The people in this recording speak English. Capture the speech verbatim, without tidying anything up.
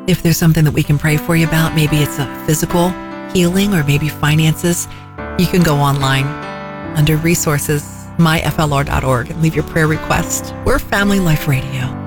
If there's something that we can pray for you about, maybe it's a physical healing or maybe finances, you can go online under resources, my f l r dot org, and leave your prayer request. We're Family Life Radio.